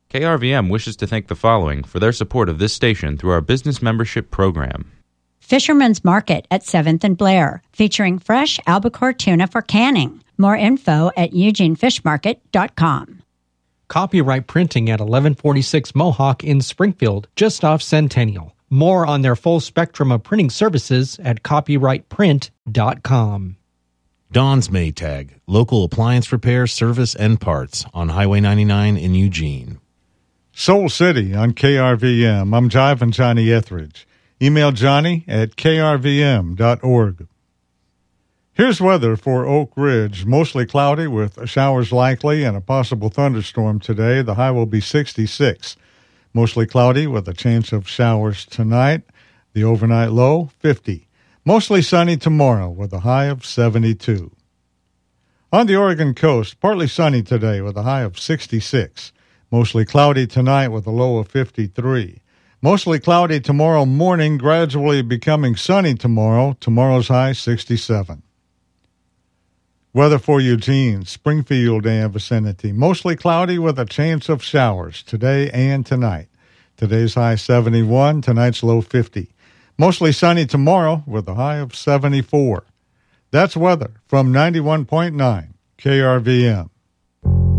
KRVM wishes to thank the following for their support of this station through our business membership program. Fisherman's Market at 7th and Blair, featuring fresh albacore tuna for canning. More info at eugenefishmarket.com. Copyright Printing at 1146 Mohawk in Springfield, just off Centennial. More on their full spectrum of printing services at copyrightprint.com. Don's Maytag, local appliance repair, service, and parts on Highway 99 in Eugene. Soul City on KRVM. I'm Jive Johnny Etheridge. Email Johnny at krvm.org. Here's weather for Oak Ridge. Mostly cloudy with showers likely and a possible thunderstorm today. The high will be 66. Mostly cloudy with a chance of showers tonight. The overnight low, 50. Mostly sunny tomorrow with a high of 72. On the Oregon coast, partly sunny today with a high of 66. Mostly cloudy tonight with a low of 53. Mostly cloudy tomorrow morning, gradually becoming sunny tomorrow. Tomorrow's high, 67. Weather for Eugene, Springfield and vicinity. Mostly cloudy with a chance of showers today and tonight. Today's high, 71. Tonight's low, 50. Mostly sunny tomorrow with a high of 74. That's weather from 91.9 KRVM.